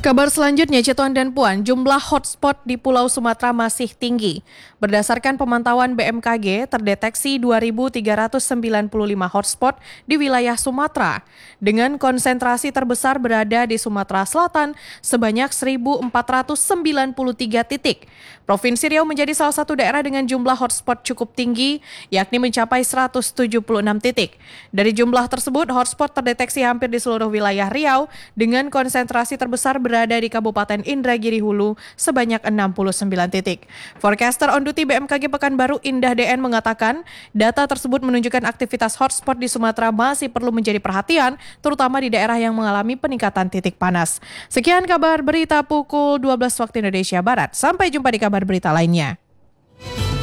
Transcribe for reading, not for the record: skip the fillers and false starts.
Kabar selanjutnya, Cituan dan Puan, jumlah hotspot di Pulau Sumatera masih tinggi. Berdasarkan pemantauan BMKG, terdeteksi 2.395 hotspot di wilayah Sumatera, dengan konsentrasi terbesar berada di Sumatera Selatan sebanyak 1.493 titik. Provinsi Riau menjadi salah satu daerah dengan jumlah hotspot cukup tinggi, yakni mencapai 176 titik. Dari jumlah tersebut, hotspot terdeteksi hampir di seluruh wilayah Riau dengan konsentrasi terbesar berada di Kabupaten Indragiri Hulu sebanyak 69 titik. Forecaster on duty BMKG Pekanbaru Indah DN mengatakan, data tersebut menunjukkan aktivitas hotspot di Sumatera masih perlu menjadi perhatian, terutama di daerah yang mengalami peningkatan titik panas. Sekian kabar berita pukul 12 waktu Indonesia Barat. Sampai jumpa di kabar berita lainnya.